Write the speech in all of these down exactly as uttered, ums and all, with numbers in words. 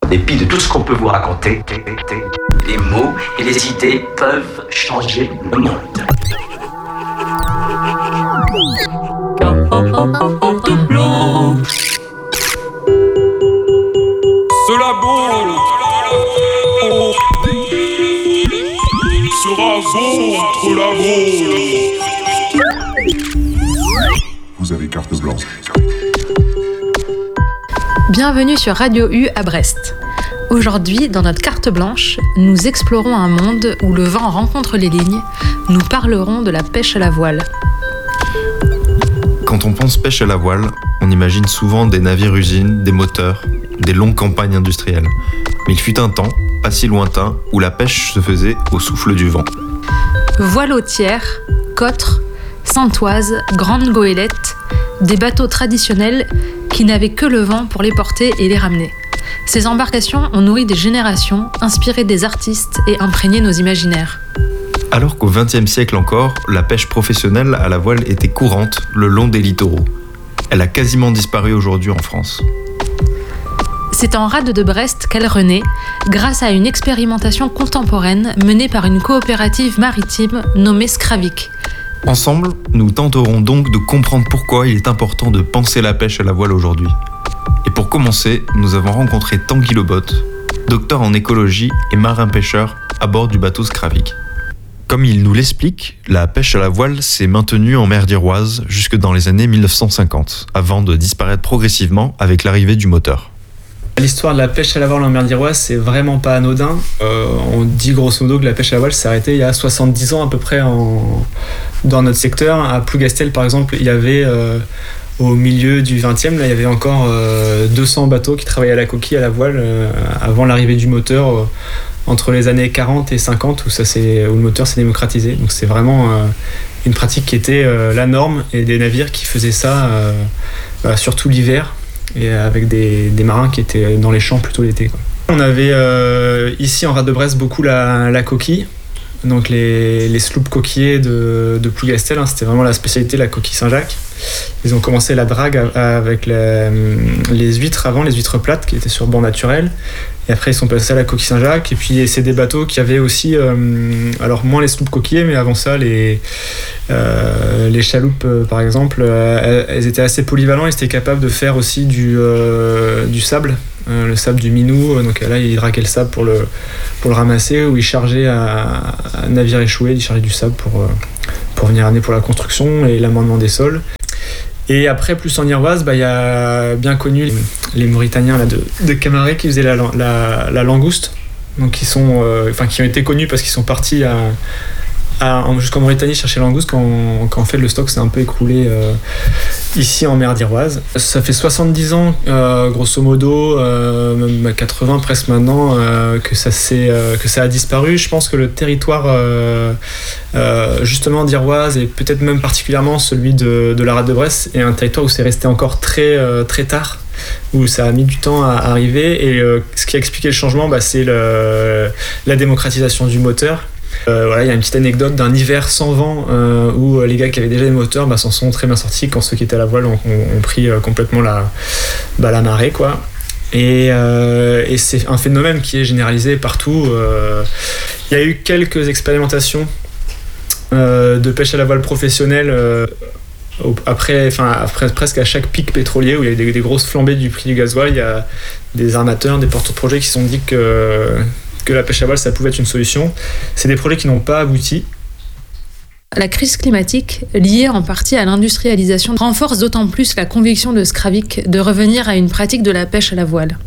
En dépit de tout ce qu'on peut vous raconter, les mots et les idées peuvent changer le monde. Carte blanche. Ce labo sera votre labo. Vous avez carte blanche. Bienvenue sur Radio U à Brest. Aujourd'hui, dans notre carte blanche, nous explorons un monde où le vent rencontre les lignes. Nous parlerons de la pêche à la voile. Quand on pense pêche à la voile, on imagine souvent des navires-usines, des moteurs, des longues campagnes industrielles. Mais il fut un temps, pas si lointain, où la pêche se faisait au souffle du vent. Voilautières, cotres, santoises, grandes goélettes, des bateaux traditionnels qui n'avaient que le vent pour les porter et les ramener. Ces embarcations ont nourri des générations, inspiré des artistes et imprégné nos imaginaires. Alors qu'au vingtième siècle encore, la pêche professionnelle à la voile était courante le long des littoraux. Elle a quasiment disparu aujourd'hui en France. C'est en rade de Brest qu'elle renaît, grâce à une expérimentation contemporaine menée par une coopérative maritime nommée Scravik. Ensemble, nous tenterons donc de comprendre pourquoi il est important de penser la pêche à la voile aujourd'hui. Et pour commencer, nous avons rencontré Tanguy Lebotte, docteur en écologie et marin-pêcheur à bord du bateau Scravik. Comme il nous l'explique, la pêche à la voile s'est maintenue en mer d'Iroise jusque dans les années mille neuf cent cinquante, avant de disparaître progressivement avec l'arrivée du moteur. L'histoire de la pêche à la voile en mer d'Iroise, c'est vraiment pas anodin. Euh, on dit grosso modo que la pêche à la voile s'est arrêtée il y a soixante-dix ans à peu près en... dans notre secteur. À Plougastel, par exemple, il y avait euh, au milieu du vingtième, là, il y avait encore euh, deux cents bateaux qui travaillaient à la coquille, à la voile, euh, avant l'arrivée du moteur, euh, entre les années quarante et cinquante, où, ça s'est, où le moteur s'est démocratisé. Donc c'est vraiment euh, une pratique qui était euh, la norme, et des navires qui faisaient ça euh, bah, surtout l'hiver, et avec des, des marins qui étaient dans les champs plutôt l'été, quoi. On avait euh, ici en rade de Brest beaucoup la, la coquille, donc les, les sloops coquillés de, de Plougastel, hein, c'était vraiment la spécialité, la coquille Saint-Jacques. Ils ont commencé la drague avec les, les huîtres avant, les huîtres plates qui étaient sur bord naturel. Et après, ils sont passés à la coquille Saint-Jacques. Et puis, c'est des bateaux qui avaient aussi, euh, alors moins les sloops coquillés, mais avant ça, les, euh, les chaloupes, euh, par exemple, euh, elles étaient assez polyvalentes. Ils étaient capables de faire aussi du, euh, du sable, euh, le sable du Minou. Donc là, ils draguaient le sable pour le, pour le ramasser, ou ils chargeaient à, à navire échoué, ils chargeaient du sable pour, euh, pour venir amener pour la construction et l'amendement des sols. Et après, plus en Iroise, bah, y a bien connu les, les Mauritaniens là, de, de Camaret qui faisaient la, la, la langouste. Donc, qui, sont, euh, qui ont été connus parce qu'ils sont partis à, à, jusqu'en Mauritanie chercher la langouste quand, quand en fait le stock s'est un peu écroulé euh, ici en mer d'Iroise. Ça fait soixante-dix ans, euh, grosso modo, euh, même quatre-vingts presque maintenant, euh, que, ça s'est, euh, que ça a disparu. Je pense que le territoire euh, euh, justement d'Iroise, et peut-être même particulièrement celui de, de la rade de Brest, est un territoire où c'est resté encore très, euh, très tard, où ça a mis du temps à arriver. Et euh, ce qui a expliqué le changement, bah, c'est le, la démocratisation du moteur. Euh, voilà, il y a une petite anecdote d'un hiver sans vent euh, où les gars qui avaient déjà des moteurs bah, s'en sont très bien sortis quand ceux qui étaient à la voile ont, ont, ont pris euh, complètement la, bah, la marée, quoi. Et, euh, et c'est un phénomène qui est généralisé partout. Euh, il y a eu quelques expérimentations euh, de pêche à la voile professionnelle euh, après, enfin, après, presque à chaque pic pétrolier où il y a eu des, des grosses flambées du prix du gasoil. Il y a des armateurs, des porteurs de projets qui se sont dit que que la pêche à voile, ça pouvait être une solution. C'est des projets qui n'ont pas abouti. La crise climatique, liée en partie à l'industrialisation, renforce d'autant plus la conviction de Scravik de revenir à une pratique de la pêche à la voile.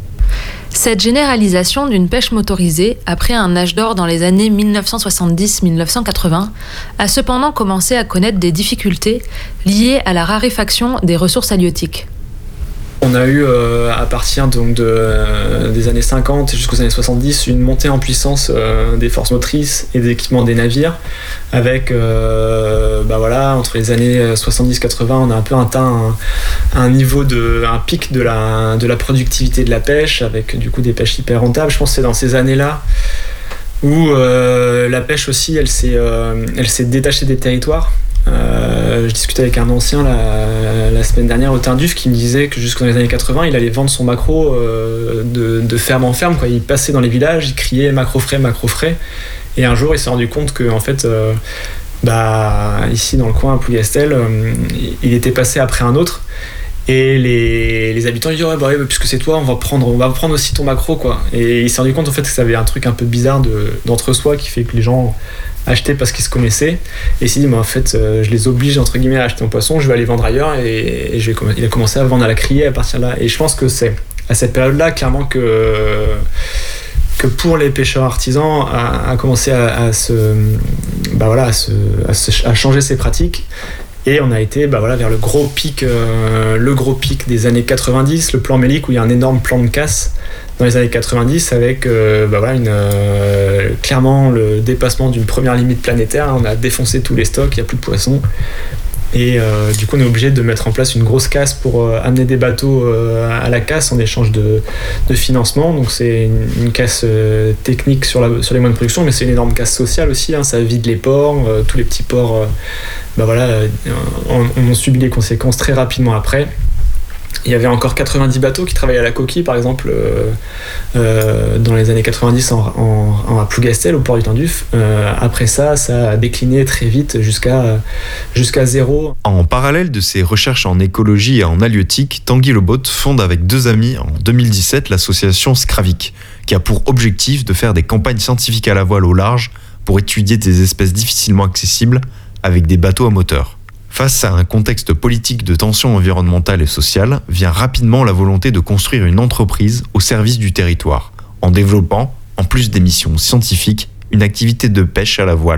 Cette généralisation d'une pêche motorisée, après un âge d'or dans les années dix-neuf cent soixante-dix à dix-neuf cent quatre-vingts, a cependant commencé à connaître des difficultés liées à la raréfaction des ressources halieutiques. On a eu, euh, à partir donc, de, euh, des années cinquante jusqu'aux années soixante-dix, une montée en puissance euh, des forces motrices et des équipements des navires, avec, euh, bah voilà, entre les années soixante-dix quatre-vingts, on a un peu atteint un, un niveau, de, un pic de la, de la productivité de la pêche, avec du coup des pêches hyper rentables. Je pense que c'est dans ces années-là où euh, la pêche aussi, elle s'est, euh, elle s'est détachée des territoires. Euh, je discutais avec un ancien la, la semaine dernière au Tinduf qui me disait que jusqu'aux années quatre-vingts, il allait vendre son maquereau euh, de, de ferme en ferme, quoi. Il passait dans les villages, il criait maquereau frais, maquereau frais. Et un jour, il s'est rendu compte que, en fait, euh, bah, ici dans le coin à Plougastel, euh, il était passé après un autre. Et les, les habitants lui disaient ouais, bah, ouais, puisque c'est toi, on va prendre, on va prendre aussi ton maquereau, quoi. Et il s'est rendu compte en fait que ça avait un truc un peu bizarre de, d'entre-soi qui fait que les gens achetaient parce qu'ils se connaissaient. Et il s'est dit bah, en fait, euh, je les oblige entre guillemets à acheter un poisson, je vais aller vendre ailleurs. Et, et je vais, il a commencé à vendre à la criée à partir de là. Et je pense que c'est à cette période-là clairement que euh, que pour les pêcheurs artisans a, a commencé à, à se, bah voilà, à, se, à, se, à changer ses pratiques. Et on a été bah voilà, vers le gros pic, euh, le gros pic des années quatre-vingt-dix, le plan Mélic où il y a un énorme plan de casse dans les années quatre-vingt-dix avec euh, bah voilà, une, euh, clairement le dépassement d'une première limite planétaire. On a défoncé tous les stocks, il n'y a plus de poissons. Et euh, du coup, on est obligé de mettre en place une grosse casse pour euh, amener des bateaux euh, à la casse en échange de, de financement. Donc, c'est une, une casse euh, technique sur, la, sur les moyens de production, mais c'est une énorme casse sociale aussi. Hein. Ça vide les ports, euh, tous les petits ports euh, bah voilà, euh, on, on a subi les conséquences très rapidement après. Il y avait encore quatre-vingt-dix bateaux qui travaillaient à la coquille, par exemple, euh, euh, dans les années quatre-vingt-dix en, en, en, à Plougastel, au port du Tinduf. Euh, après ça, ça a décliné très vite jusqu'à, jusqu'à zéro. En parallèle de ses recherches en écologie et en halieutique, Tanguy Lebaute fonde avec deux amis en deux mille dix-sept l'association Scravic, qui a pour objectif de faire des campagnes scientifiques à la voile au large pour étudier des espèces difficilement accessibles avec des bateaux à moteur. Face à un contexte politique de tension environnementale et sociale, vient rapidement la volonté de construire une entreprise au service du territoire, en développant, en plus des missions scientifiques, une activité de pêche à la voile.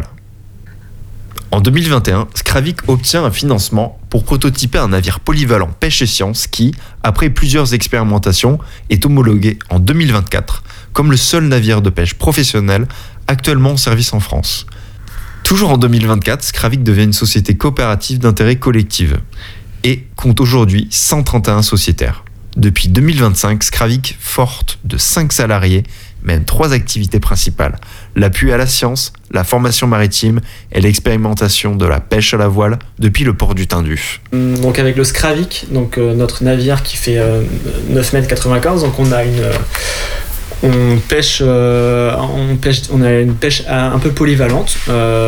En deux mille vingt et un, Scravic obtient un financement pour prototyper un navire polyvalent pêche et sciences qui, après plusieurs expérimentations, est homologué en deux mille vingt-quatre comme le seul navire de pêche professionnel actuellement en service en France. Toujours en deux mille vingt-quatre, Scravic devient une société coopérative d'intérêt collectif et compte aujourd'hui cent trente et un sociétaires. Depuis deux mille vingt-cinq, Scravic, forte de cinq salariés, mène trois activités principales: l'appui à la science, la formation maritime et l'expérimentation de la pêche à la voile depuis le port du Tinduf. Donc avec le Scravic, donc euh, notre navire qui fait euh, neuf mètres quatre-vingt-quinze, donc on a une... Euh, On pêche, euh, on pêche, on a une pêche un peu polyvalente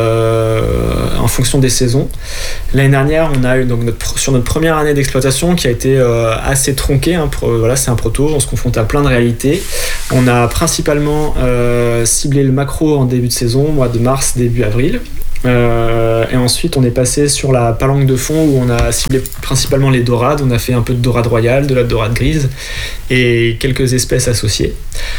euh, en fonction des saisons. L'année dernière, on a eu donc notre, sur notre première année d'exploitation qui a été euh, assez tronquée. Hein, pour, voilà, c'est un proto, on se confronte à plein de réalités. On a principalement euh, ciblé le maquereau en début de saison, mois de mars, début avril. Euh, et ensuite on est passé sur la palanque de fond où on a ciblé principalement les dorades. On a fait un peu de dorade royale, de la dorade grise et quelques espèces associées.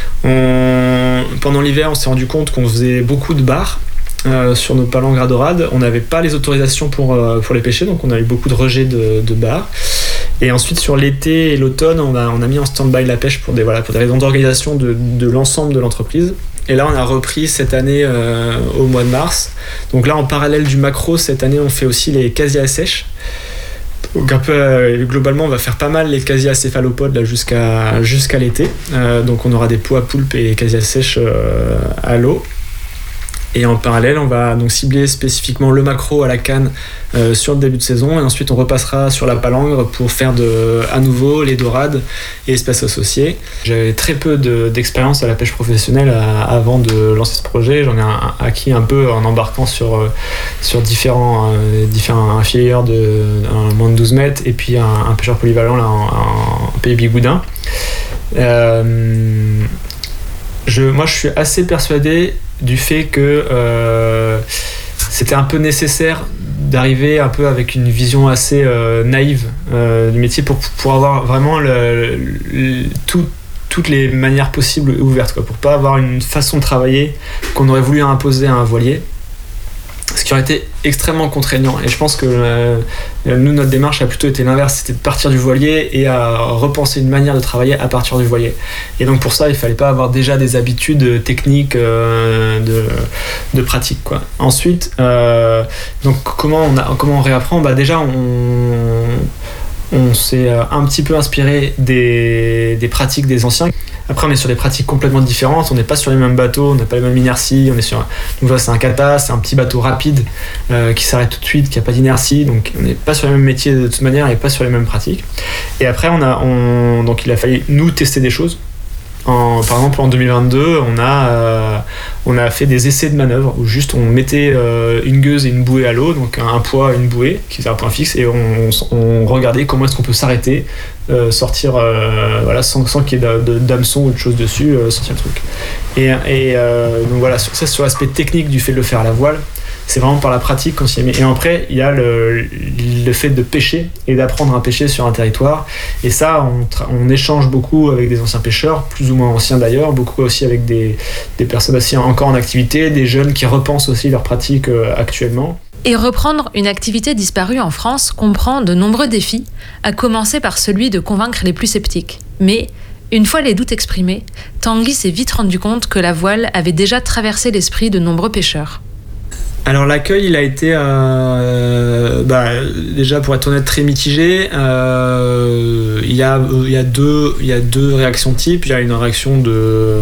On, pendant l'hiver on s'est rendu compte qu'on faisait beaucoup de bars euh, sur nos palangres à dorade. On n'avait pas les autorisations pour, euh, pour les pêcher, donc on a eu beaucoup de rejets de, de bars. Et ensuite sur l'été et l'automne on a, on a mis en stand-by la pêche pour des, voilà, pour des raisons d'organisation de, de l'ensemble de l'entreprise. Et là, on a repris cette année euh, au mois de mars. Donc là, en parallèle du maquereau, cette année, on fait aussi les casiers à sèche. Donc un peu, euh, globalement, on va faire pas mal les casiers à céphalopodes là, jusqu'à, jusqu'à l'été. Euh, donc on aura des pots à poulpe et casiers à sèche euh, à l'eau. Et en parallèle, on va donc cibler spécifiquement le maquereau à la canne euh, sur le début de saison. Et ensuite, on repassera sur la palangre pour faire de, à nouveau les dorades et espèces associées. J'avais très peu de, d'expérience à la pêche professionnelle à, avant de lancer ce projet. J'en ai un, acquis un peu en embarquant sur, sur différents, euh, différents filières de un, moins de douze mètres et puis un, un pêcheur polyvalent là, en, en Pays Bigoudin. Euh, je, moi, je suis assez persuadé du fait que euh, c'était un peu nécessaire d'arriver un peu avec une vision assez euh, naïve euh, du métier pour, pour avoir vraiment le, le, tout, toutes les manières possibles ouvertes, quoi, pour pas avoir une façon de travailler qu'on aurait voulu imposer à un voilier, ce qui aurait été extrêmement contraignant. Et je pense que euh, nous, notre démarche a plutôt été l'inverse, c'était de partir du voilier et à repenser une manière de travailler à partir du voilier. Et donc pour ça, il fallait pas avoir déjà des habitudes techniques euh, de, de pratique, quoi. Ensuite, euh, donc comment on, a, comment on réapprend ? Bah déjà, on, on s'est un petit peu inspiré des, des pratiques des anciens. Après, on est sur des pratiques complètement différentes. On n'est pas sur les mêmes bateaux, on n'a pas les mêmes inerties. On est sur, donc là, c'est un kata, c'est un petit bateau rapide euh, qui s'arrête tout de suite, qui n'a pas d'inertie. Donc, on n'est pas sur les mêmes métiers de toute manière et pas sur les mêmes pratiques. Et après, on a, on, donc il a fallu nous tester des choses. En, par exemple, en deux mille vingt-deux, on a, euh, on a fait des essais de manœuvre où juste on mettait euh, une gueuse et une bouée à l'eau, donc un poids, une bouée, qui est un point fixe, et on, on, on regardait comment est-ce qu'on peut s'arrêter, euh, sortir, euh, voilà, sans, sans qu'il y ait de, de, d'hameçon ou de choses dessus, euh, sortir le truc. Et, et euh, donc voilà, sur, ça, sur l'aspect technique du fait de le faire à la voile, c'est vraiment par la pratique qu'on s'y met. Et après, il y a le, le fait de pêcher et d'apprendre à pêcher sur un territoire. Et ça, on, tra- on échange beaucoup avec des anciens pêcheurs, plus ou moins anciens d'ailleurs, beaucoup aussi avec des, des personnes aussi encore en activité, des jeunes qui repensent aussi leurs pratiques euh, actuellement. Et reprendre une activité disparue en France comprend de nombreux défis, à commencer par celui de convaincre les plus sceptiques. Mais une fois les doutes exprimés, Tanguy s'est vite rendu compte que la voile avait déjà traversé l'esprit de nombreux pêcheurs. Alors l'accueil, il a été euh, bah, déjà, pour être honnête, très mitigé. Euh, il y a, il y a deux, il y a deux réactions types. Il y a une réaction de,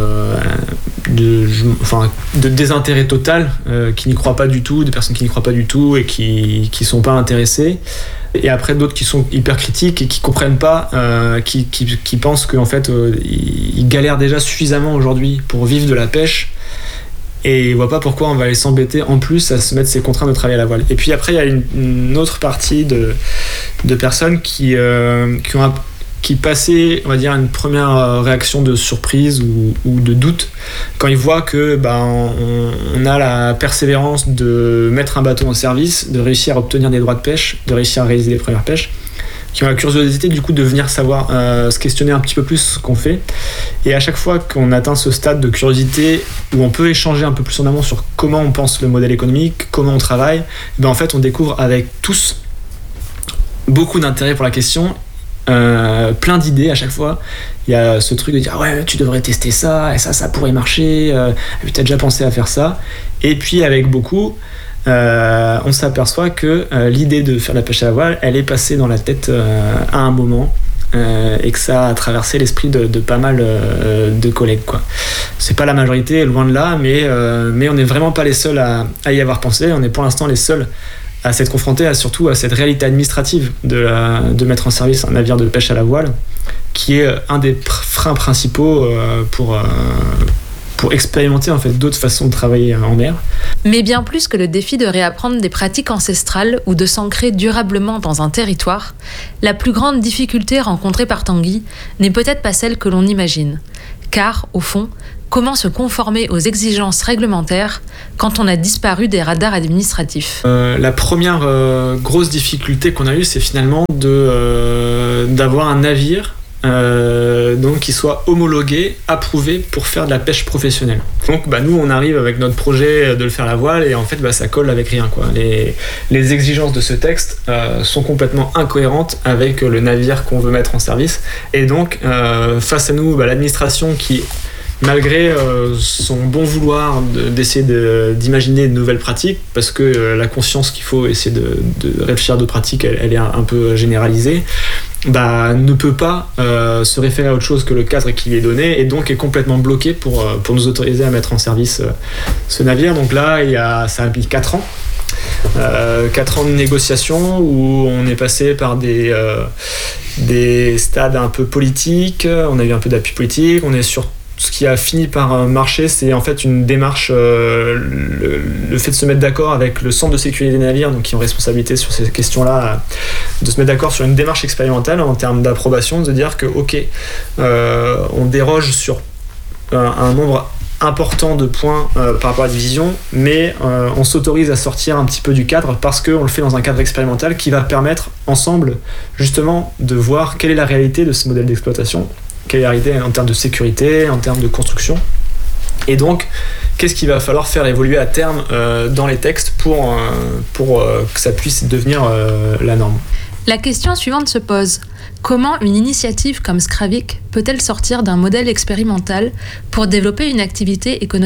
de, enfin, de désintérêt total, euh, qui n'y croient pas du tout, des personnes qui n'y croient pas du tout et qui qui sont pas intéressées. Et après d'autres qui sont hyper critiques et qui comprennent pas, euh, qui, qui qui pensent qu'en fait euh, ils galèrent déjà suffisamment aujourd'hui pour vivre de la pêche. Et ils voient pas pourquoi on va aller s'embêter en plus à se mettre ces contraintes de travailler à la voile. Et puis après, il y a une, une autre partie de, de personnes qui, euh, qui, ont un, qui passaient, on va dire, une première réaction de surprise ou, ou de doute quand ils voient que bah, on, on a la persévérance de mettre un bateau en service, de réussir à obtenir des droits de pêche, de réussir à réaliser les premières pêches, qui ont la curiosité du coup de venir savoir, euh, se questionner un petit peu plus ce qu'on fait. Et à chaque fois qu'on atteint ce stade de curiosité où on peut échanger un peu plus en amont sur comment on pense le modèle économique, comment on travaille, ben en fait on découvre avec tous beaucoup d'intérêt pour la question, euh, plein d'idées à chaque fois. Il y a ce truc de dire ah ouais tu devrais tester ça et ça ça pourrait marcher, euh, tu as déjà pensé à faire ça. Et puis avec beaucoup Euh, on s'aperçoit que euh, l'idée de faire la pêche à la voile, elle est passée dans la tête euh, à un moment euh, et que ça a traversé l'esprit de, de pas mal euh, de collègues, quoi. C'est pas la majorité, loin de là, mais, euh, mais on n'est vraiment pas les seuls à, à y avoir pensé. On est pour l'instant les seuls à s'être confrontés à, surtout à cette réalité administrative de, la, de mettre en service un navire de pêche à la voile, qui est un des pr- freins principaux euh, pour... Euh, pour expérimenter en fait d'autres façons de travailler en mer. Mais bien plus que le défi de réapprendre des pratiques ancestrales ou de s'ancrer durablement dans un territoire, la plus grande difficulté rencontrée par Tanguy n'est peut-être pas celle que l'on imagine. Car, au fond, comment se conformer aux exigences réglementaires quand on a disparu des radars administratifs ? euh, La première euh, grosse difficulté qu'on a eue, c'est finalement de, euh, d'avoir un navire Euh, donc qui soit homologué, approuvé pour faire de la pêche professionnelle. Donc bah, nous on arrive avec notre projet de le faire à la voile et en fait bah, ça colle avec rien, quoi. Les, les exigences de ce texte euh, sont complètement incohérentes avec le navire qu'on veut mettre en service et donc euh, face à nous bah, l'administration qui malgré euh, son bon vouloir de, d'essayer de, d'imaginer de nouvelles pratiques, parce que euh, la conscience qu'il faut essayer de, de réfléchir à d'autres pratiques, elle, elle est un, un peu généralisée, bah, ne peut pas euh, se référer à autre chose que le cadre qui lui est donné, et donc est complètement bloqué pour, pour nous autoriser à mettre en service euh, ce navire. Donc là, il y a, ça a mis quatre ans. Euh, quatre ans de négociations où on est passé par des, euh, des stades un peu politiques, on a eu un peu d'appui politique, on est sur ce qui a fini par marcher, c'est en fait une démarche, euh, le, le fait de se mettre d'accord avec le centre de sécurité des navires, donc qui ont responsabilité sur ces questions-là, de se mettre d'accord sur une démarche expérimentale en termes d'approbation, de dire que ok, euh, on déroge sur un, un nombre important de points euh, par rapport à la division, mais euh, on s'autorise à sortir un petit peu du cadre parce qu'on le fait dans un cadre expérimental qui va permettre ensemble justement de voir quelle est la réalité de ce modèle d'exploitation, quelle est la réalité en termes de sécurité, en termes de construction, et donc qu'est-ce qu'il va falloir faire évoluer à terme euh, dans les textes pour, euh, pour euh, que ça puisse devenir euh, la norme. La question suivante se pose. Comment une initiative comme Scravik peut-elle sortir d'un modèle expérimental pour développer une activité économique pérenne ?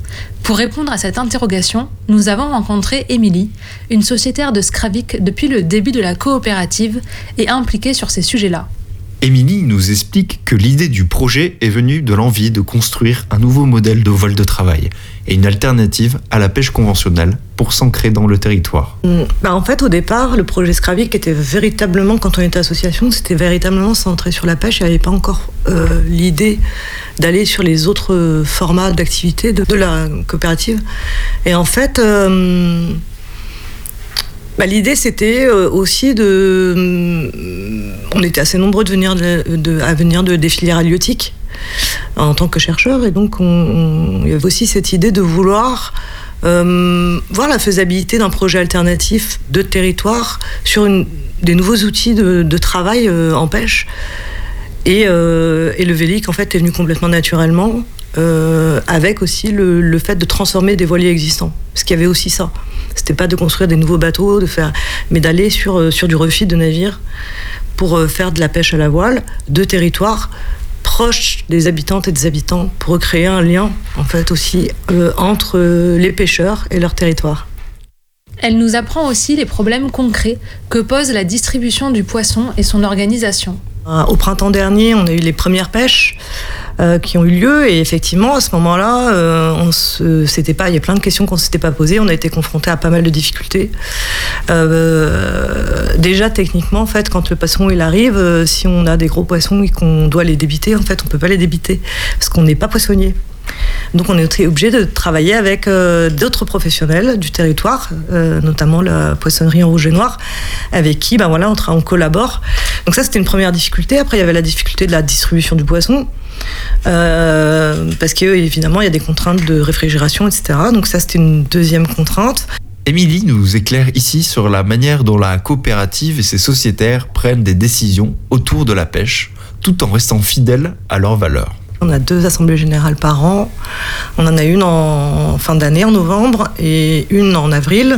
Pour répondre à cette interrogation, nous avons rencontré Émilie, une sociétaire de Skravik depuis le début de la coopérative et impliquée sur ces sujets-là. Émilie nous explique que l'idée du projet est venue de l'envie de construire un nouveau modèle de voile de travail et une alternative à la pêche conventionnelle pour s'ancrer dans le territoire. Bah en fait, au départ, le projet Skravik était véritablement, quand on était association, c'était véritablement centré sur la pêche. Il n'y avait pas encore euh, l'idée d'aller sur les autres formats d'activité de, de la coopérative. Et en fait... Euh, Bah, l'idée, c'était aussi de... On était assez nombreux de venir de, de, à venir de, des filières halieutiques en tant que chercheurs. Et donc, on, on, il y avait aussi cette idée de vouloir euh, voir la faisabilité d'un projet alternatif de territoire sur une, des nouveaux outils de, de travail euh, en pêche. Et, euh, et le Vélic, en fait, est venu complètement naturellement, euh, avec aussi le, le fait de transformer des voiliers existants. Parce qu'il y avait aussi ça. C'était pas de construire des nouveaux bateaux, de faire, mais d'aller sur, sur du refit de navires pour faire de la pêche à la voile, de territoires proches des habitantes et des habitants, pour créer un lien, en fait, aussi euh, entre les pêcheurs et leur territoire. Elle nous apprend aussi les problèmes concrets que pose la distribution du poisson et son organisation. Au printemps dernier, on a eu les premières pêches euh, qui ont eu lieu, et effectivement, à ce moment-là, euh, on se, c'était pas, il y a plein de questions qu'on ne s'était pas posées. On a été confrontés à pas mal de difficultés. Euh, déjà, techniquement, en fait, quand le poisson il arrive, euh, si on a des gros poissons et qu'on doit les débiter, en fait, on peut pas les débiter parce qu'on n'est pas poissonnier. Donc on est obligé de travailler avec euh, d'autres professionnels du territoire, euh, notamment la poissonnerie en rouge et noir, avec qui ben voilà, on, tra- on collabore. Donc ça, c'était une première difficulté. Après, il y avait la difficulté de la distribution du poisson, euh, parce qu'évidemment, il y a des contraintes de réfrigération, et cetera. Donc ça, c'était une deuxième contrainte. Émilie nous éclaire ici sur la manière dont la coopérative et ses sociétaires prennent des décisions autour de la pêche, tout en restant fidèles à leurs valeurs. On a deux assemblées générales par an. On en a une en fin d'année, en novembre, et une en avril.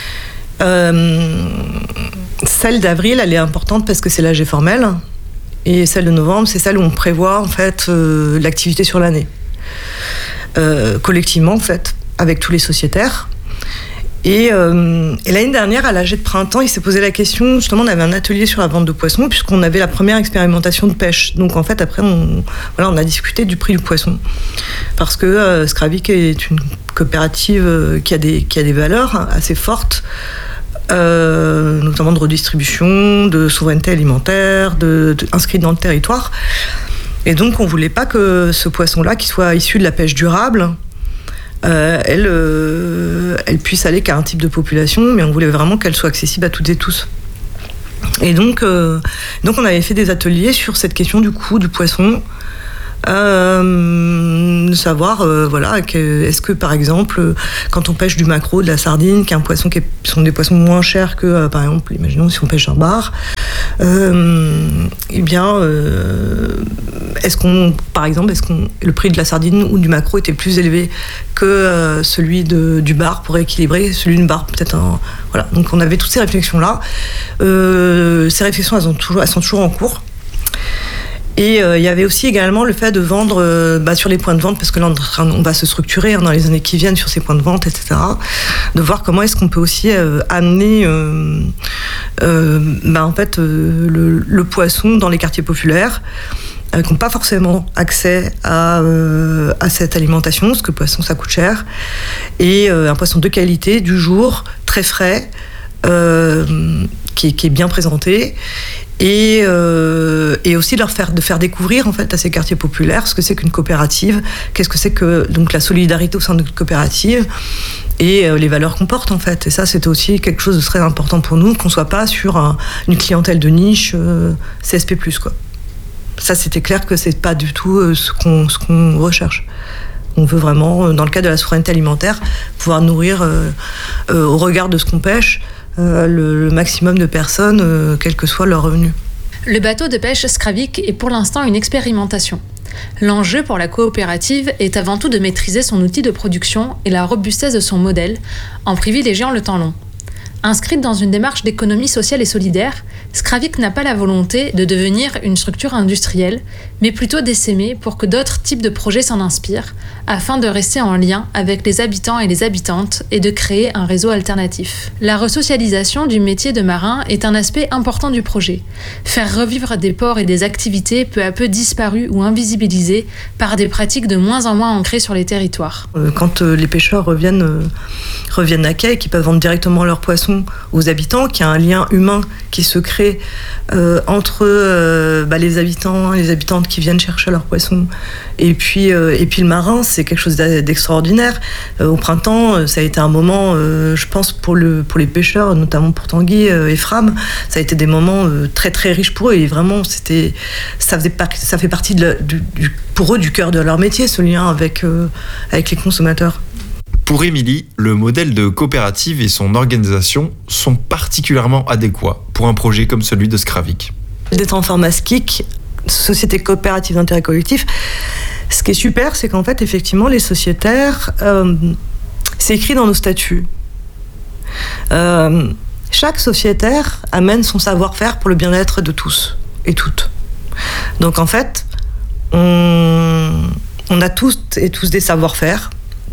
Euh, celle d'avril, elle est importante parce que c'est l'A G formel. Et celle de novembre, c'est celle où on prévoit en fait euh, l'activité sur l'année. Euh, collectivement, en fait, avec tous les sociétaires. Et, euh, et l'année dernière, à l'A G de printemps, il s'est posé la question, justement, on avait un atelier sur la vente de poissons, puisqu'on avait la première expérimentation de pêche. Donc en fait, après, on, voilà, on a discuté du prix du poisson. Parce que euh, Skravik est une coopérative euh, qui, a des, qui a des valeurs assez fortes, euh, notamment de redistribution, de souveraineté alimentaire, de, de, inscrite dans le territoire. Et donc, on ne voulait pas que ce poisson-là, qui soit issu de la pêche durable, Euh, elle, euh, elle puisse aller qu'à un type de population, mais on voulait vraiment qu'elle soit accessible à toutes et tous. Et donc, euh, donc on avait fait des ateliers sur cette question du coût du poisson, euh, de savoir, euh, voilà, que, est-ce que par exemple, quand on pêche du maquereau, de la sardine, qui est un poisson qui est, sont des poissons moins chers que, euh, par exemple, imaginons si on pêche un bar, euh, eh bien, euh, est-ce qu'on, par exemple, est-ce qu'on, le prix de la sardine ou du maquereau était plus élevé que euh, celui de, du bar pour équilibrer, celui du bar peut-être un, voilà. Donc on avait toutes ces réflexions-là. Euh, ces réflexions, elles, ont toujours, elles sont toujours en cours. Et il euh, y avait aussi également le fait de vendre euh, bah, sur les points de vente, parce que là on, on va se structurer hein, dans les années qui viennent sur ces points de vente, et cetera. De voir comment est-ce qu'on peut aussi euh, amener euh, euh, bah, en fait, euh, le, le poisson dans les quartiers populaires, euh, qui n'ont pas forcément accès à, euh, à cette alimentation, parce que le poisson ça coûte cher, et euh, un poisson de qualité, du jour, très frais, euh, qui, qui est bien présenté. Et, euh, et aussi de leur faire, de faire découvrir en fait à ces quartiers populaires ce que c'est qu'une coopérative, qu'est-ce que c'est que donc la solidarité au sein d'une coopérative et euh, les valeurs qu'on porte en fait. Et ça, c'était aussi quelque chose de très important pour nous, qu'on soit pas sur un, une clientèle de niche euh, C S P plus, quoi. Ça, c'était clair que c'est pas du tout euh, ce qu'on, ce qu'on recherche. On veut vraiment, dans le cadre de la souveraineté alimentaire, pouvoir nourrir euh, euh, au regard de ce qu'on pêche euh, le, le maximum de personnes, euh, quel que soit leur revenu. Le bateau de pêche Skravik est pour l'instant une expérimentation. L'enjeu pour la coopérative est avant tout de maîtriser son outil de production et la robustesse de son modèle, en privilégiant le temps long. Inscrite dans une démarche d'économie sociale et solidaire, Scravik n'a pas la volonté de devenir une structure industrielle, mais plutôt d'essaimer pour que d'autres types de projets s'en inspirent, afin de rester en lien avec les habitants et les habitantes et de créer un réseau alternatif. La resocialisation du métier de marin est un aspect important du projet. Faire revivre des ports et des activités peu à peu disparues ou invisibilisées par des pratiques de moins en moins ancrées sur les territoires. Quand les pêcheurs reviennent, reviennent à quai, qui peuvent vendre directement leurs poissons aux habitants, qu'il y a un lien humain qui se crée Euh, entre euh, bah, les habitants, les habitantes qui viennent chercher leurs poissons, et puis euh, et puis le marin, c'est quelque chose d'extraordinaire. Euh, au printemps, ça a été un moment, euh, je pense pour le pour les pêcheurs, notamment pour Tanguy euh, et Fram, ça a été des moments euh, très très riches pour eux. Et vraiment, c'était ça faisait par, ça fait partie de la, du, du, pour eux du cœur de leur métier, ce lien avec euh, avec les consommateurs. Pour Émilie, le modèle de coopérative et son organisation sont particulièrement adéquats pour un projet comme celui de Scravik. D'être en format S C I C, Société coopérative d'intérêt collectif, ce qui est super, c'est qu'en fait, effectivement, les sociétaires, euh, c'est écrit dans nos statuts. Euh, chaque sociétaire amène son savoir-faire pour le bien-être de tous et toutes. Donc en fait, on, on a tous et tous des savoir-faire,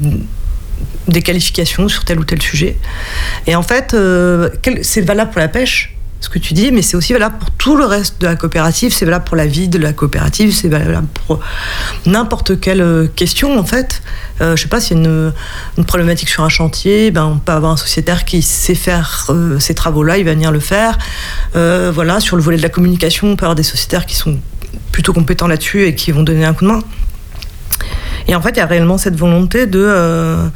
des qualifications sur tel ou tel sujet. Et en fait, euh, c'est valable pour la pêche, ce que tu dis, mais c'est aussi valable pour tout le reste de la coopérative, c'est valable pour la vie de la coopérative, c'est valable pour n'importe quelle question, en fait. Euh, je sais pas, s'il y a une, une problématique sur un chantier, ben, on peut avoir un sociétaire qui sait faire euh, ces travaux-là, il va venir le faire. Euh, voilà, sur le volet de la communication, on peut avoir des sociétaires qui sont plutôt compétents là-dessus et qui vont donner un coup de main. Et en fait, il y a réellement cette volonté de... Euh,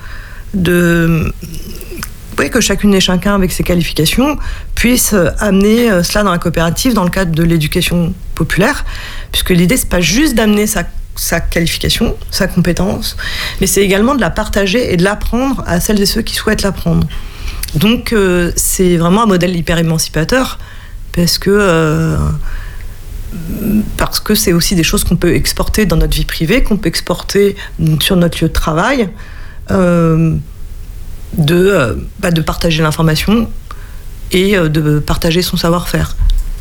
de oui, que chacune et chacun avec ses qualifications puisse amener cela dans la coopérative dans le cadre de l'éducation populaire, puisque l'idée c'est pas juste d'amener sa, sa qualification, sa compétence, mais c'est également de la partager et de l'apprendre à celles et ceux qui souhaitent l'apprendre. Donc euh, c'est vraiment un modèle hyper émancipateur, parce que euh, parce que c'est aussi des choses qu'on peut exporter dans notre vie privée, qu'on peut exporter sur notre lieu de travail. Euh, de, euh, bah de partager l'information et euh, de partager son savoir-faire.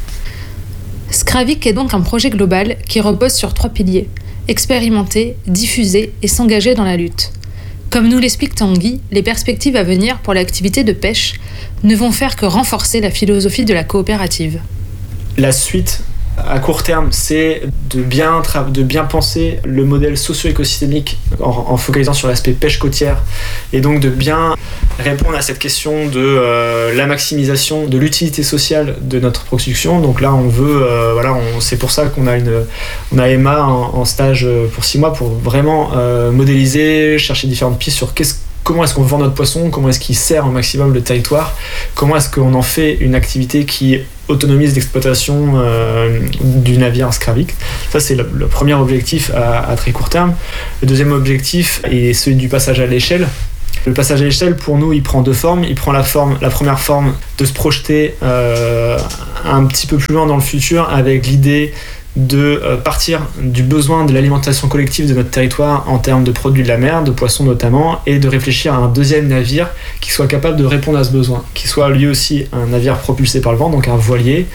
Scravik est donc un projet global qui repose sur trois piliers: expérimenter, diffuser et s'engager dans la lutte. Comme nous l'explique Tanguy, les perspectives à venir pour l'activité de pêche ne vont faire que renforcer la philosophie de la coopérative. La suite à court terme, c'est de bien, tra- de bien penser le modèle socio-écosystémique en, en focalisant sur l'aspect pêche côtière, et donc de bien répondre à cette question de euh, la maximisation de l'utilité sociale de notre production. Donc là, on veut, euh, voilà, on, c'est pour ça qu'on a une, on a Emma en, en stage pour six mois pour vraiment euh, modéliser, chercher différentes pistes sur qu'est-ce comment est-ce qu'on vend notre poisson, comment est-ce qu'il sert au maximum le territoire, comment est-ce qu'on en fait une activité qui autonomise l'exploitation euh, du navire Scravik. Ça, c'est le, le premier objectif à, à très court terme. Le deuxième objectif est celui du passage à l'échelle. Le passage à l'échelle, pour nous, il prend deux formes. Il prend la, forme, la première forme de se projeter euh, un petit peu plus loin dans le futur avec l'idée de partir du besoin de l'alimentation collective de notre territoire en termes de produits de la mer, de poissons notamment, et de réfléchir à un deuxième navire qui soit capable de répondre à ce besoin, qui soit lui aussi un navire propulsé par le vent, donc un voilier,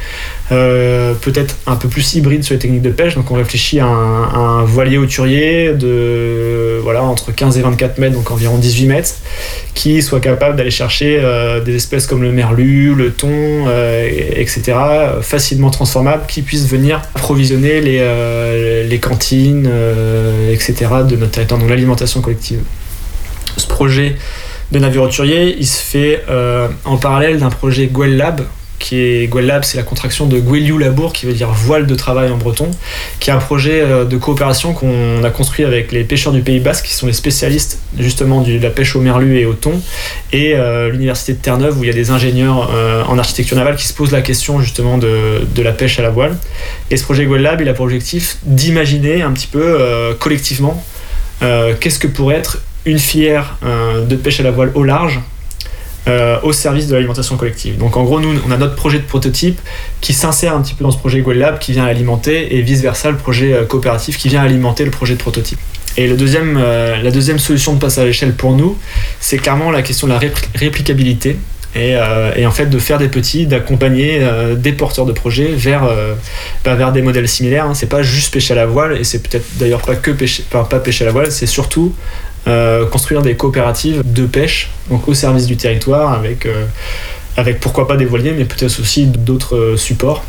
euh, peut-être un peu plus hybride sur les techniques de pêche. Donc on réfléchit à un, à un voilier hauturier de voilà, entre quinze et vingt-quatre mètres, donc environ dix-huit mètres, qui soit capable d'aller chercher euh, des espèces comme le merlu, le thon, euh, et cetera, facilement transformables, qui puissent venir approvisionner les, euh, les cantines, euh, et cetera de notre territoire, donc l'alimentation collective. Ce projet de navire hauturier, il se fait euh, en parallèle d'un projet Gwell Lab, qui est Gwell Lab, c'est la contraction de Gwelliu Labour, qui veut dire voile de travail en breton, qui est un projet de coopération qu'on a construit avec les pêcheurs du Pays Basque, qui sont les spécialistes justement de la pêche au merlu et au thon, et euh, l'université de Terre-Neuve, où il y a des ingénieurs euh, en architecture navale qui se posent la question justement de, de la pêche à la voile. Et ce projet Gwell Lab, il a pour objectif d'imaginer un petit peu euh, collectivement euh, qu'est-ce que pourrait être une filière euh, de pêche à la voile au large, Euh, au service de l'alimentation collective. Donc en gros, nous, on a notre projet de prototype qui s'insère un petit peu dans ce projet Gwell Lab, qui vient alimenter, et vice-versa, le projet euh, coopératif qui vient alimenter le projet de prototype. Et le deuxième, euh, la deuxième solution de passage à l'échelle pour nous, c'est clairement la question de la répli- réplicabilité. et, euh, et en fait de faire des petits, d'accompagner euh, des porteurs de projets vers, euh, bah, vers des modèles similaires. Hein. C'est pas juste pêcher à la voile, et c'est peut-être d'ailleurs pas que pêcher, enfin, pas pêcher à la voile, c'est surtout euh, construire des coopératives de pêche, donc au service du territoire, avec, euh, avec pourquoi pas des voiliers, mais peut-être aussi d'autres euh, supports.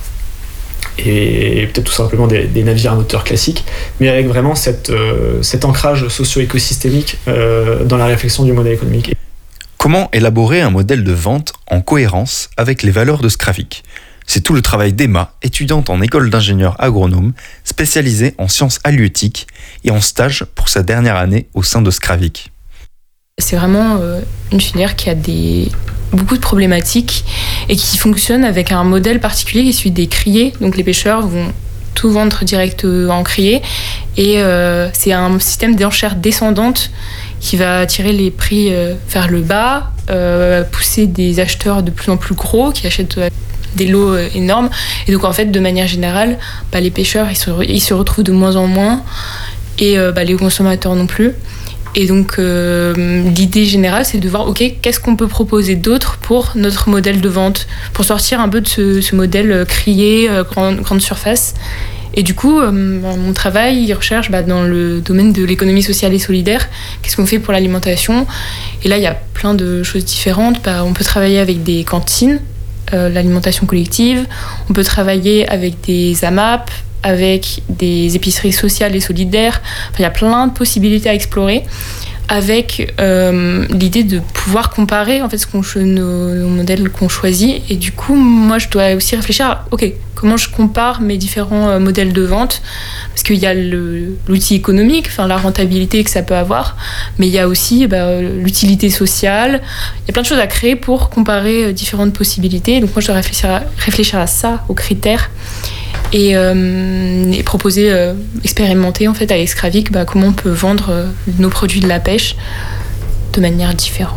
Et peut-être tout simplement des, des navires à moteur classiques, mais avec vraiment cette, euh, cet ancrage socio-écosystémique euh, dans la réflexion du modèle économique. Comment élaborer un modèle de vente en cohérence avec les valeurs de Scravik ? C'est tout le travail d'Emma, étudiante en école d'ingénieur agronome, spécialisée en sciences halieutiques et en stage pour sa dernière année au sein de Scravik. C'est vraiment euh, une filière qui a des... beaucoup de problématiques et qui fonctionne avec un modèle particulier qui est celui des criers. Donc les pêcheurs vont tout vendre direct en crier et euh, c'est un système d'enchères descendante qui va attirer les prix euh, vers le bas, euh, pousser des acheteurs de plus en plus gros qui achètent euh, des lots euh, énormes. Et donc en fait, de manière générale, bah, les pêcheurs ils se, ils se retrouvent de moins en moins et euh, bah, les consommateurs non plus. Et donc, euh, l'idée générale, c'est de voir, OK, qu'est-ce qu'on peut proposer d'autre pour notre modèle de vente, pour sortir un peu de ce, ce modèle crié, euh, grande, grande surface. Et du coup, euh, mon travail, il recherche bah, dans le domaine de l'économie sociale et solidaire, qu'est-ce qu'on fait pour l'alimentation. Et là, il y a plein de choses différentes. Bah, on peut travailler avec des cantines, euh, l'alimentation collective. On peut travailler avec des A M A P, avec des épiceries sociales et solidaires. Enfin, il y a plein de possibilités à explorer avec euh, l'idée de pouvoir comparer en fait, ce qu'on, nos, nos modèles qu'on choisit. Et du coup, moi, je dois aussi réfléchir à OK, comment je compare mes différents euh, modèles de vente. Parce qu'il y a le, l'outil économique, enfin, la rentabilité que ça peut avoir, mais il y a aussi bah, l'utilité sociale. Il y a plein de choses à créer pour comparer euh, différentes possibilités. Donc moi, je dois réfléchir à, réfléchir à ça, aux critères. Et, euh, et proposer, euh, expérimenter en fait avec Scravik bah, comment on peut vendre euh, nos produits de la pêche de manière différente.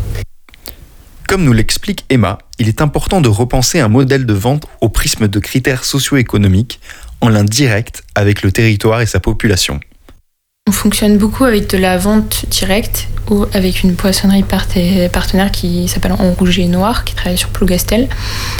Comme nous l'explique Emma, il est important de repenser un modèle de vente au prisme de critères socio-économiques en lien direct avec le territoire et sa population. On fonctionne beaucoup avec de la vente directe ou avec une poissonnerie partenaire qui s'appelle En Rouge et Noir, qui travaille sur Plougastel.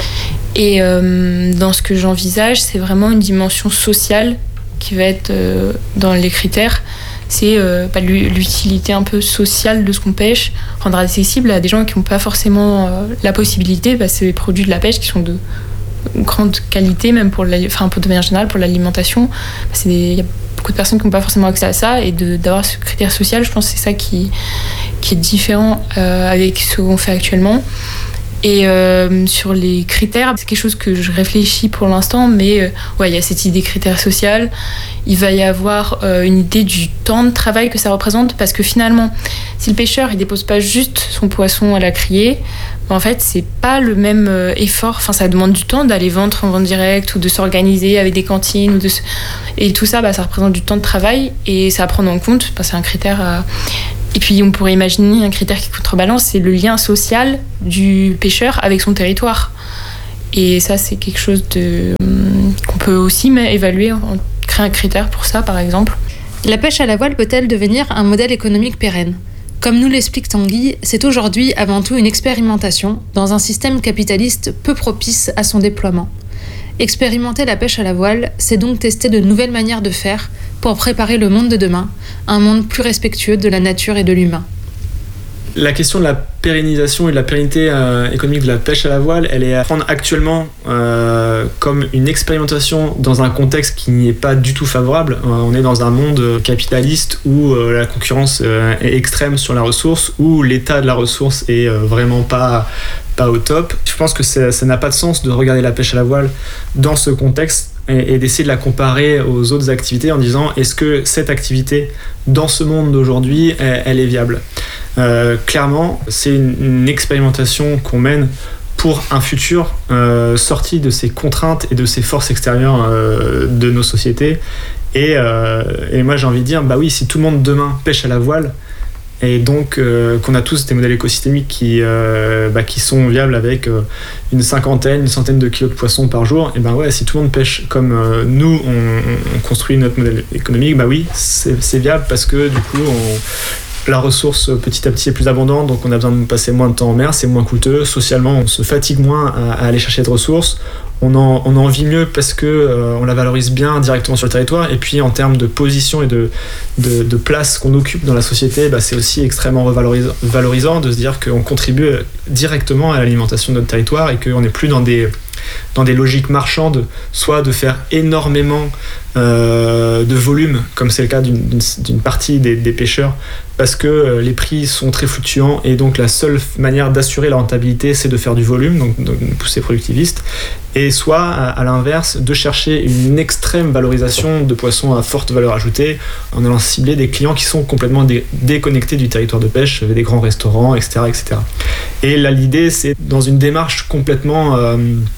Et euh, dans ce que j'envisage, c'est vraiment une dimension sociale qui va être euh, dans les critères. C'est euh, bah, l'utilité un peu sociale de ce qu'on pêche, rendre accessible à des gens qui n'ont pas forcément euh, la possibilité. Bah, c'est des produits de la pêche qui sont de grande qualité, même pour, la, enfin, pour de manière générale, pour l'alimentation. Il y a beaucoup de personnes qui n'ont pas forcément accès à ça, et de, d'avoir ce critère social, je pense que c'est ça qui, qui est différent euh, avec ce qu'on fait actuellement. Et euh, sur les critères, c'est quelque chose que je réfléchis pour l'instant, mais euh, ouais, il y a cette idée critère social. Il va y avoir euh, une idée du temps de travail que ça représente, parce que finalement, si le pêcheur il dépose pas juste son poisson à la criée, bah, en fait, c'est pas le même euh, effort. Enfin, ça demande du temps d'aller vendre en vente directe ou de s'organiser avec des cantines ou de se... et tout ça, bah, ça représente du temps de travail et ça à prendre en compte. Bah, c'est un critère. À... Et puis, on pourrait imaginer un critère qui contrebalance, c'est le lien social du pêcheur avec son territoire. Et ça, c'est quelque chose de, qu'on peut aussi évaluer, créer un critère pour ça, par exemple. La pêche à la voile peut-elle devenir un modèle économique pérenne ? Comme nous l'explique Tanguy, c'est aujourd'hui avant tout une expérimentation dans un système capitaliste peu propice à son déploiement. Expérimenter la pêche à la voile, c'est donc tester de nouvelles manières de faire pour préparer le monde de demain, un monde plus respectueux de la nature et de l'humain. La question de la pérennisation et de la pérennité euh, économique de la pêche à la voile, elle est à prendre actuellement euh, comme une expérimentation dans un contexte qui n'y est pas du tout favorable. Euh, on est dans un monde capitaliste où euh, la concurrence euh, est extrême sur la ressource, où l'état de la ressource est euh, vraiment pas, pas au top. Je pense que ça, ça n'a pas de sens de regarder la pêche à la voile dans ce contexte et, et d'essayer de la comparer aux autres activités en disant est-ce que cette activité dans ce monde d'aujourd'hui, elle, elle est viable ? Euh, clairement, c'est une, une expérimentation qu'on mène pour un futur euh, sorti de ces contraintes et de ces forces extérieures euh, de nos sociétés. Et, euh, et moi, j'ai envie de dire, bah oui, si tout le monde demain pêche à la voile, et donc euh, qu'on a tous des modèles écosystémiques qui, euh, bah, qui sont viables avec euh, une cinquantaine, une centaine de kilos de poissons par jour, et ben ouais, si tout le monde pêche comme euh, nous, on, on construit notre modèle économique, bah oui, c'est, c'est viable parce que du coup, on la ressource petit à petit est plus abondante, donc on a besoin de passer moins de temps en mer, c'est moins coûteux. Socialement, on se fatigue moins à, à aller chercher de ressources. On en, on en vit mieux parce que euh, on la valorise bien directement sur le territoire. Et puis en termes de position et de, de, de place qu'on occupe dans la société, bah, c'est aussi extrêmement revalorisant, valorisant de se dire qu'on contribue directement à l'alimentation de notre territoire et qu'on n'est plus dans des dans des logiques marchandes, soit de faire énormément euh, de volume, comme c'est le cas d'une, d'une, d'une partie des, des pêcheurs, parce que euh, les prix sont très fluctuants et donc la seule manière d'assurer la rentabilité, c'est de faire du volume, donc de pousser productiviste, et soit à, à l'inverse, de chercher une extrême valorisation de poissons à forte valeur ajoutée, en allant cibler des clients qui sont complètement dé- déconnectés du territoire de pêche, des grands restaurants, et cetera, et cetera. Et là, l'idée, c'est dans une démarche complètement euh,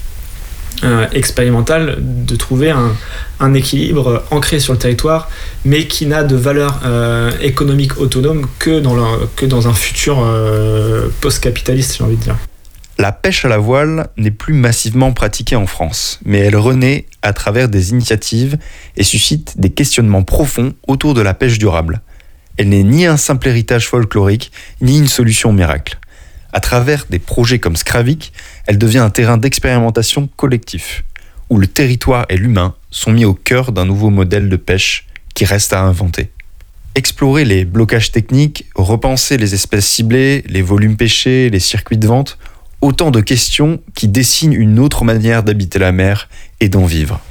Euh, expérimentale, de trouver un, un équilibre ancré sur le territoire, mais qui n'a de valeur euh, économique autonome que dans, le, que dans un futur euh, post-capitaliste, j'ai envie de dire. La pêche à la voile n'est plus massivement pratiquée en France, mais elle renaît à travers des initiatives et suscite des questionnements profonds autour de la pêche durable. Elle n'est ni un simple héritage folklorique, ni une solution miracle. À travers des projets comme Scravik, elle devient un terrain d'expérimentation collectif, où le territoire et l'humain sont mis au cœur d'un nouveau modèle de pêche qui reste à inventer. Explorer les blocages techniques, repenser les espèces ciblées, les volumes pêchés, les circuits de vente, autant de questions qui dessinent une autre manière d'habiter la mer et d'en vivre.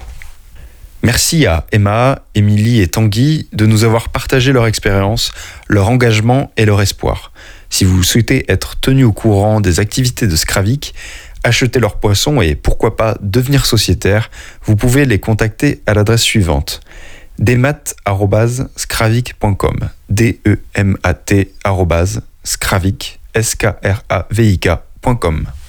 Merci à Emma, Émilie et Tanguy de nous avoir partagé leur expérience, leur engagement et leur espoir. Si vous souhaitez être tenu au courant des activités de Scravik, acheter leurs poissons et pourquoi pas devenir sociétaire, vous pouvez les contacter à l'adresse suivante: demat arobase scravik point com, d e m a t arobase scravik point com.